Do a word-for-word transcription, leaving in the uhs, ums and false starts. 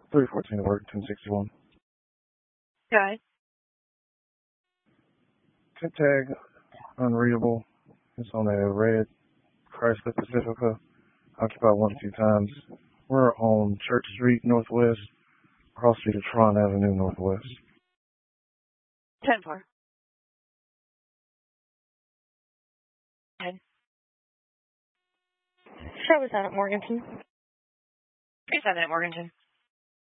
three fourteen Worthington sixty-one. Okay. Tip tag, unreadable. It's on a red Chrysler Pacifica, occupied one or two times. We're on Church Street Northwest, cross street of Tron Avenue Northwest. ten four. Okay. Show was that at Morganton? Is that at Morganton?